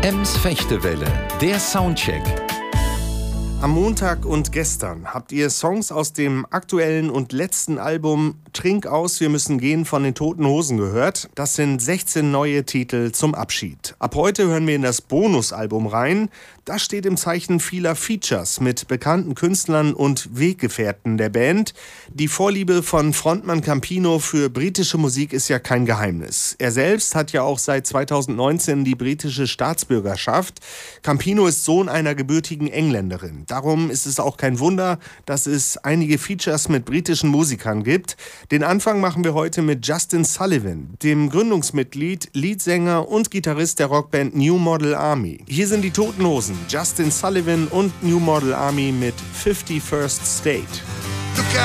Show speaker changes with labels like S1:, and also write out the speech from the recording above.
S1: Ems Fechtewelle, der Soundcheck.
S2: Am Montag und gestern habt ihr Songs aus dem aktuellen und letzten Album Trink aus, wir müssen gehen von den Toten Hosen gehört. Das sind 16 neue Titel zum Abschied. Ab heute hören wir in das Bonusalbum rein. Das steht im Zeichen vieler Features mit bekannten Künstlern und Weggefährten der Band. Die Vorliebe von Frontmann Campino für britische Musik ist ja kein Geheimnis. Er selbst hat ja auch seit 2019 die britische Staatsbürgerschaft. Campino ist Sohn einer gebürtigen Engländerin. Darum ist es auch kein Wunder, dass es einige Features mit britischen Musikern gibt. Den Anfang machen wir heute mit Justin Sullivan, dem Gründungsmitglied, Leadsänger und Gitarrist der Rockband New Model Army. Hier sind die Toten Hosen, Justin Sullivan und New Model Army mit 51st State.